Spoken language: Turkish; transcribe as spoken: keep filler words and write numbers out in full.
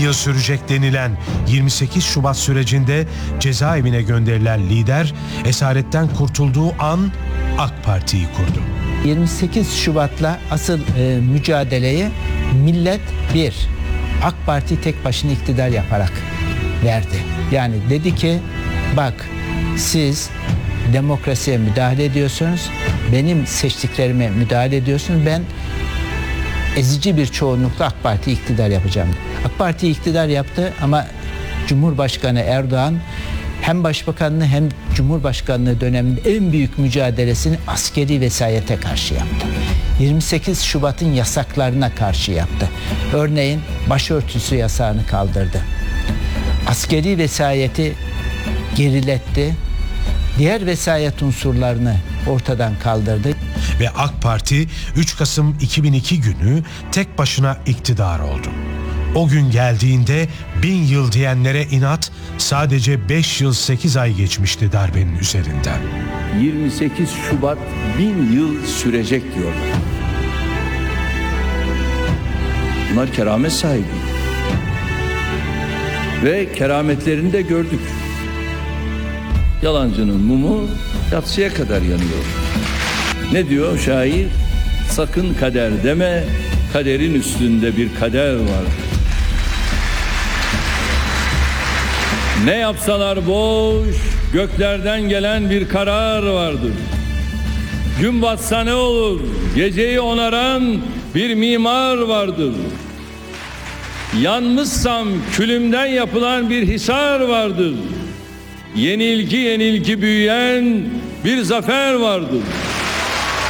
yıl sürecek denilen yirmi sekiz Şubat sürecinde cezaevine gönderilen lider esaretten kurtulduğu an AK Parti'yi kurdu. yirmi sekiz Şubat'la asıl e, mücadeleyi millet bir, AK Parti tek başına iktidar yaparak verdi. Yani dedi ki bak siz demokrasiye müdahale ediyorsunuz, benim seçtiklerime müdahale ediyorsunuz, ben ezici bir çoğunlukla AK Parti iktidar yapacağım. AK Parti iktidar yaptı ama Cumhurbaşkanı Erdoğan hem başbakanlığı hem Cumhurbaşkanlığı döneminde en büyük mücadelesini askeri vesayete karşı yaptı. yirmi sekiz Şubat'ın yasaklarına karşı yaptı. Örneğin başörtüsü yasağını kaldırdı. Askeri vesayeti geriletti. Diğer vesayet unsurlarını ortadan kaldırdı. Ve AK Parti üç Kasım iki bin iki günü tek başına iktidar oldu. O gün geldiğinde bin yıl diyenlere inat, sadece beş yıl sekiz ay geçmişti darbenin üzerinden. yirmi sekiz Şubat bin yıl sürecek diyorlar. Bunlar keramet sahibi. Ve kerametlerini de gördük. Yalancının mumu yatsıya kadar yanıyor. Ne diyor şair? Sakın kader deme, kaderin üstünde bir kader var. Ne yapsalar boş, göklerden gelen bir karar vardır. Gün batsa ne olur, geceyi onaran bir mimar vardır. Yanmışsam külümden yapılan bir hisar vardır. Yenilgi yenilgi büyüyen bir zafer vardır.